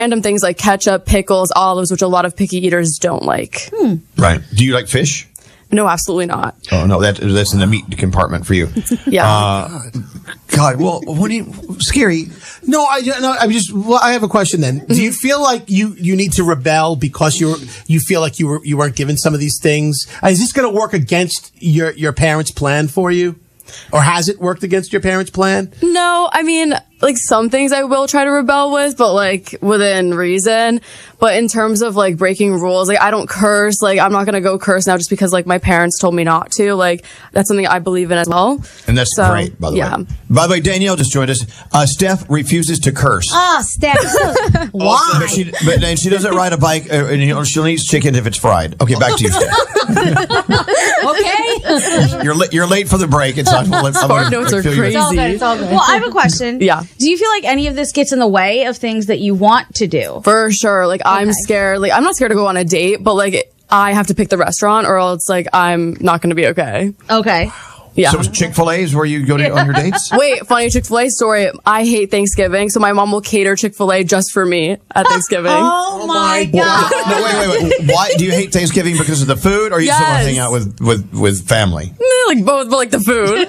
random things like ketchup, pickles, olives, which a lot of picky eaters don't like. Right. Do you like fish? No, absolutely not. Oh, no, that's in the meat compartment for you. Yeah. God, well, what do you, Scary? No, I have a question then. Do you feel like you need to rebel because you feel like you weren't given some of these things? Is this going to work against your parents' plan for you? Or has it worked against your parents' plan? No, I mean, like some things I will try to rebel with, but like within reason. But in terms of like breaking rules, like I don't curse. Like I'm not going to go curse now just because like my parents told me not to. Like that's something I believe in as well. And that's great, by the way. By the way, Danielle just joined us. Steph refuses to curse. Oh, Steph. Why? But she doesn't ride a bike, and she'll eat chicken if it's fried. Okay, back to you, Steph. Okay. You're late for the break. It's not. Spark notes are crazy. It's all good. Well, I have a question. Yeah. Do you feel like any of this gets in the way of things that you want to do? For sure. Like I'm scared. Like I'm not scared to go on a date, but like I have to pick the restaurant or else like I'm not going to be okay. Okay. Yeah. So Chick-fil-A is where you go on your dates? Wait, funny Chick-fil-A story. I hate Thanksgiving, so my mom will cater Chick-fil-A just for me at Thanksgiving. Oh my God. No, wait. Why do you hate Thanksgiving? Because of the food, or you just want to hang out with family? Like both, but like the food.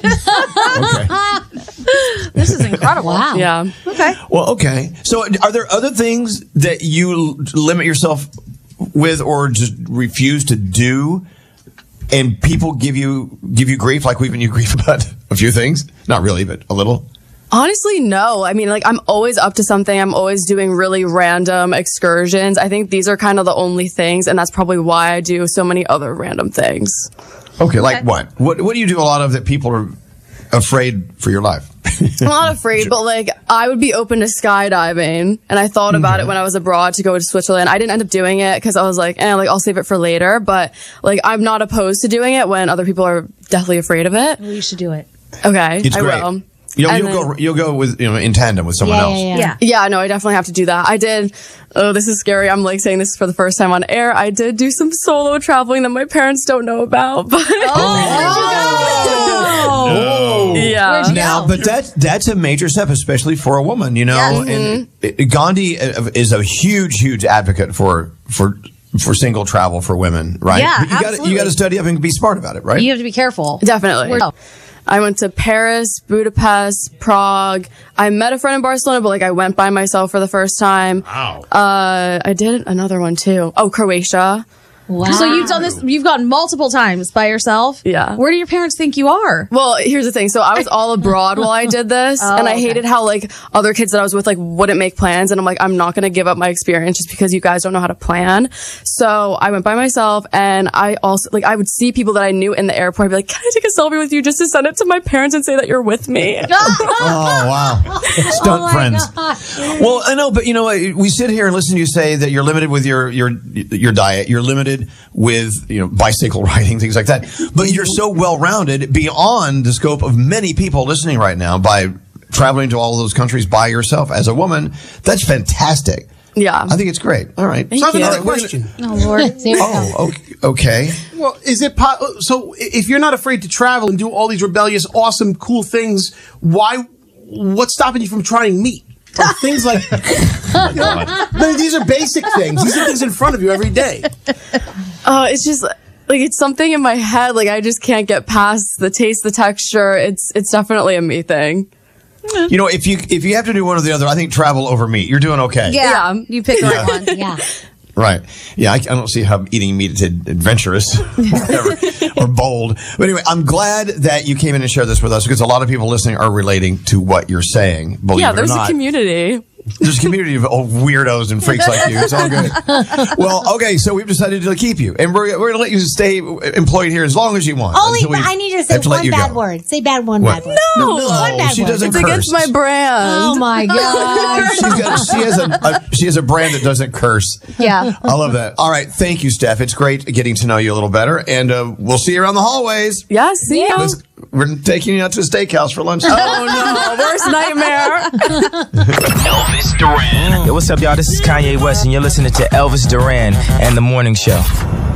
Okay. This is incredible. Wow. Yeah. Okay. Well, okay. So are there other things that you limit yourself with or just refuse to do? And people give you grief, like we've given you grief about a few things? Not really, but a little. Honestly, no. I mean, like, I'm always up to something. I'm always doing really random excursions. I think these are kind of the only things, and that's probably why I do so many other random things. Okay, like what? What do you do a lot of that people are afraid for your life? I'm not afraid, but like I would be open to skydiving, and I thought about it when I was abroad to go to Switzerland. I didn't end up doing it because I was like, I'll save it for later. But like I'm not opposed to doing it when other people are deathly afraid of it. Well, you should do it. Okay, It's great. I will. You'll go with in tandem with someone else. Yeah, no, I definitely have to do that. I did. Oh, this is scary. I'm like saying this for the first time on air. I did do some solo traveling that my parents don't know about. But yeah. Now, but that's a major step, especially for a woman. You know, and Gandhi is a huge advocate for single travel for women, right? Yeah, but you got to study up and be smart about it, right? You have to be careful. Definitely. I went to Paris, Budapest, Prague. I met a friend in Barcelona, but like I went by myself for the first time. Wow. I did another one too. Oh, Croatia. Wow. So you've done this, you've gone multiple times by yourself? Yeah. Where do your parents think you are? Well, here's the thing. So I was all abroad while I did this, and I hated how like other kids that I was with like wouldn't make plans, and I'm like, I'm not going to give up my experience just because you guys don't know how to plan. So I went by myself, and I also like I would see people that I knew in the airport. I'd be like, can I take a selfie with you just to send it to my parents and say that you're with me? Oh, wow. Stunt friends. Well, I know, but you know, we sit here and listen to you say that you're limited with your diet. You're limited with, bicycle riding, things like that. But you're so well-rounded beyond the scope of many people listening right now by traveling to all of those countries by yourself as a woman. That's fantastic. Yeah. I think it's great. All right. So I have another question. Oh, Lord. Okay. Well, is it so if you're not afraid to travel and do all these rebellious, awesome, cool things, what's stopping you from trying meat? Or things like, these are basic things. These are things in front of you every day. It's just like, it's something in my head. Like I just can't get past the taste, the texture. It's definitely a me thing. If you have to do one or the other, I think travel over meat. You're doing okay. Yeah. You pick the right one. Yeah. Right. Yeah, I don't see how eating meat is adventurous or bold. But anyway, I'm glad that you came in and shared this with us because a lot of people listening are relating to what you're saying. Believe it or not. There's a community. There's a community of weirdos and freaks like you. It's all good. Well, okay, so we've decided to keep you. And we're going to let you stay employed here as long as you want. I need you to say one bad word. Say bad one bad word. No, one bad she word. doesn't It's curse. against my brand. Oh my God. She has a brand that doesn't curse. Yeah. I love that. All right, thank you, Steph. It's great getting to know you a little better. And we'll see you around the hallways. Yes, see you. We're taking you out to a steakhouse for lunch. Oh no, worst nightmare. Elvis Duran. Yo, what's up, y'all? This is Kanye West, and you're listening to Elvis Duran and The Morning Show.